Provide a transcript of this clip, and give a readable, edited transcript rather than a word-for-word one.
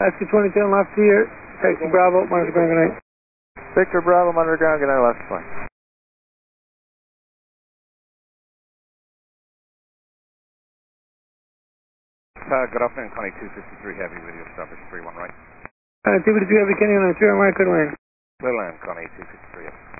Oscar 22 on left here. Taxi Bravo, monitor ground, good night. Victor Bravo, monitor ground, good night, left flight. Good afternoon, Connie 253 Heavy, radio established 31 right. 252 Heavy, Kenny on 3 on right, good land. Clear land, Connie 253.